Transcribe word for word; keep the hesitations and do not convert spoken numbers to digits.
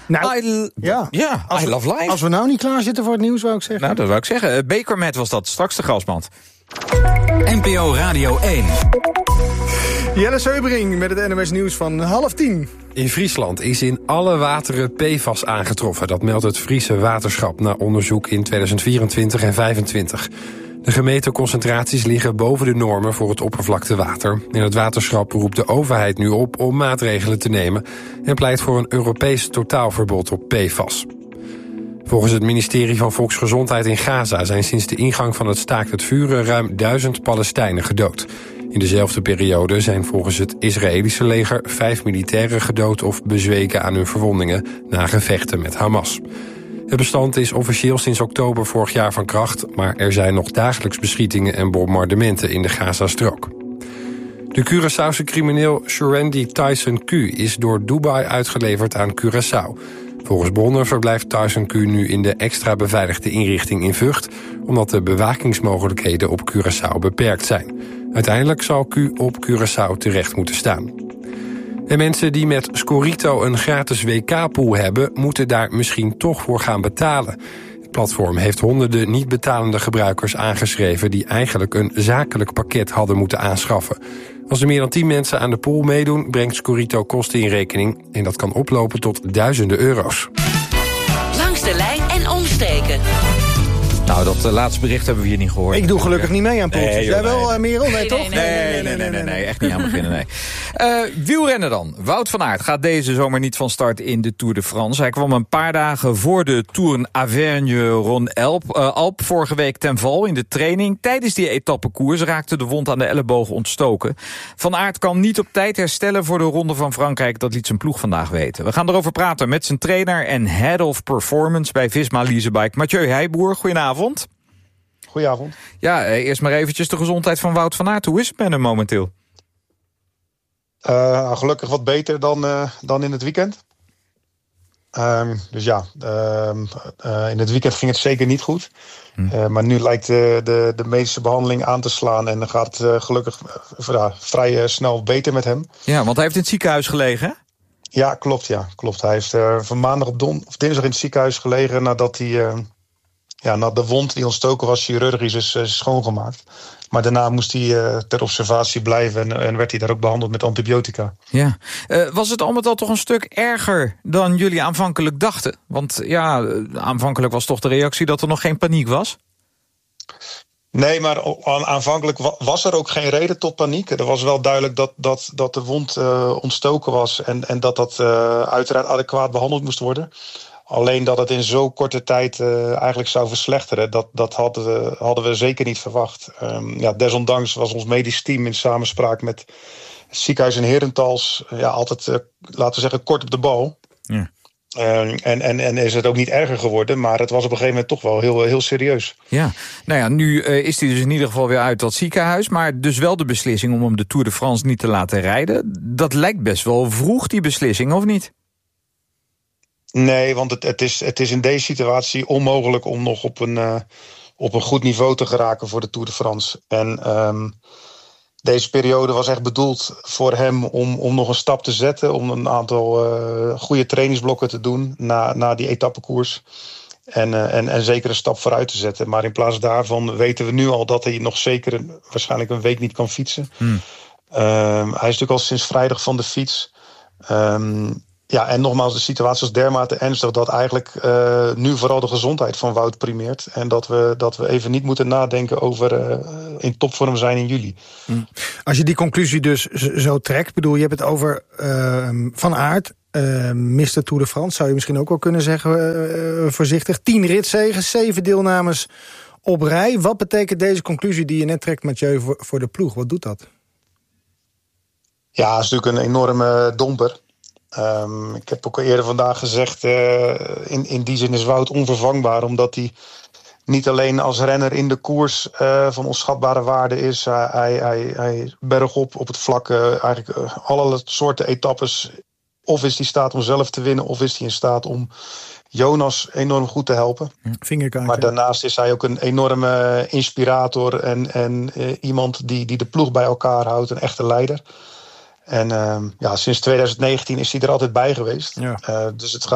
Nou, I, ja, ja als I we, love life. Als we nou niet klaar zitten voor het nieuws, wou ik zeggen. Nou, dat wou ik zeggen. Bekermat was dat, straks de gasband. N P O Radio één. Jelle Seubering met het N O S Nieuws van half tien. In Friesland is in alle wateren P F A S aangetroffen. Dat meldt het Friese Waterschap na onderzoek in tweeduizend vierentwintig en vijfentwintig. De gemeten concentraties liggen boven de normen voor het oppervlaktewater. En het waterschap roept de overheid nu op om maatregelen te nemen en pleit voor een Europees totaalverbod op P F A S. Volgens het ministerie van Volksgezondheid in Gaza zijn sinds de ingang van het staakt het vuren ruim duizend Palestijnen gedood. In dezelfde periode zijn volgens het Israëlische leger vijf militairen gedood of bezweken aan hun verwondingen na gevechten met Hamas. Het bestand is officieel sinds oktober vorig jaar van kracht, maar er zijn nog dagelijks beschietingen en bombardementen in de Gazastrook. De Curaçaose crimineel Surendi Tyson Q is door Dubai uitgeleverd aan Curaçao. Volgens bronnen verblijft Tyson Q nu in de extra beveiligde inrichting in Vught, omdat de bewakingsmogelijkheden op Curaçao beperkt zijn. Uiteindelijk zal Q op Curaçao terecht moeten staan. En mensen die met Scorito een gratis W K-pool hebben, moeten daar misschien toch voor gaan betalen. Het platform heeft honderden niet betalende gebruikers aangeschreven die eigenlijk een zakelijk pakket hadden moeten aanschaffen. Als er meer dan tien mensen aan de pool meedoen, brengt Scorito kosten in rekening en dat kan oplopen tot duizenden euro's. Langs de lijn en omsteken. Nou, dat uh, laatste bericht hebben we hier niet gehoord. Ik doe gelukkig niet mee aan poeltjes. Nee, joh, Jij wel, nee. uh, Merel? Nee, Nee, toch? nee, Nee, nee, nee, nee, nee, echt niet aan beginnen, nee. Uh, wielrennen dan. Wout van Aert gaat deze zomer niet van start in de Tour de France. Hij kwam een paar dagen voor de Tour Auvergne-Rhône-Alpes uh, Alp vorige week ten val in de training. Tijdens die etappekoers raakte de wond aan de elleboog ontstoken. Van Aert kan niet op tijd herstellen voor de Ronde van Frankrijk. Dat liet zijn ploeg vandaag weten. We gaan erover praten met zijn trainer en head of performance bij Visma Leasebike, Mathieu Heijboer. Goedenavond. Goedenavond. Ja, eerst maar eventjes de gezondheid van Wout van Aert. Hoe is het met hem momenteel? Uh, gelukkig wat beter dan, uh, dan in het weekend. Uh, dus ja, uh, uh, in het weekend ging het zeker niet goed. Hm. Uh, maar nu lijkt uh, de, de medische behandeling aan te slaan. En dan gaat het uh, gelukkig uh, uh, vrij uh, snel beter met hem. Ja, want hij heeft in het ziekenhuis gelegen, hè? Ja, klopt. Ja, klopt. Hij heeft uh, van maandag op don- of dinsdag in het ziekenhuis gelegen nadat hij... Uh, Ja, nou, de wond die ontstoken was chirurgisch is uh, schoongemaakt. Maar daarna moest hij uh, ter observatie blijven en, en werd hij daar ook behandeld met antibiotica. Ja. Uh, was het al met al toch een stuk erger dan jullie aanvankelijk dachten? Want ja, aanvankelijk was toch de reactie dat er nog geen paniek was? Nee, maar aanvankelijk was er ook geen reden tot paniek. Er was wel duidelijk dat, dat, dat de wond uh, ontstoken was en, en dat dat uh, uiteraard adequaat behandeld moest worden. Alleen dat het in zo'n korte tijd uh, eigenlijk zou verslechteren, dat, dat hadden, we, hadden we zeker niet verwacht. Um, ja, desondanks was ons medisch team in samenspraak met het ziekenhuis in Herentals ja, altijd, uh, laten we zeggen, kort op de bal. Ja. Um, en, en, en is het ook niet erger geworden, maar het was op een gegeven moment toch wel heel, heel serieus. Ja, nou ja, nu uh, is hij dus in ieder geval weer uit dat ziekenhuis, maar dus wel de beslissing om hem de Tour de France niet te laten rijden. Dat lijkt best wel vroeg, die beslissing, of niet? Nee, want het, het, is, het is in deze situatie onmogelijk om nog op een, uh, op een goed niveau te geraken voor de Tour de France. En um, deze periode was echt bedoeld voor hem om, om nog een stap te zetten, om een aantal uh, goede trainingsblokken te doen na, na die etappekoers. En, uh, en, en zeker een stap vooruit te zetten. Maar in plaats daarvan weten we nu al dat hij nog zeker een, waarschijnlijk een week niet kan fietsen. Hmm. Um, hij is natuurlijk al sinds vrijdag van de fiets. Um, Ja, en nogmaals, de situatie is dermate ernstig dat eigenlijk uh, nu vooral de gezondheid van Wout primeert. En dat we, dat we even niet moeten nadenken over uh, in topvorm zijn in juli. Als je die conclusie dus zo trekt, bedoel, je hebt het over uh, Van Aert, uh, mister Tour de France, zou je misschien ook wel kunnen zeggen, uh, voorzichtig. Tien ritzegens, zeven deelnames op rij. Wat betekent deze conclusie die je net trekt, Mathieu, voor, voor de ploeg? Wat doet dat? Ja, het is natuurlijk een enorme domper. Um, ik heb ook al eerder vandaag gezegd, uh, in, in die zin is Wout onvervangbaar, omdat hij niet alleen als renner in de koers uh, van onschatbare waarde is. Uh, hij, hij, hij bergop op het vlak, uh, eigenlijk uh, alle soorten etappes. Of is hij in staat om zelf te winnen, of is hij in staat om Jonas enorm goed te helpen. Vingerkaart, maar daarnaast is hij ook een enorme inspirator en, en uh, iemand die, die de ploeg bij elkaar houdt, een echte leider. En uh, ja, sinds twintig negentien is hij er altijd bij geweest. Ja. Uh, dus het gaat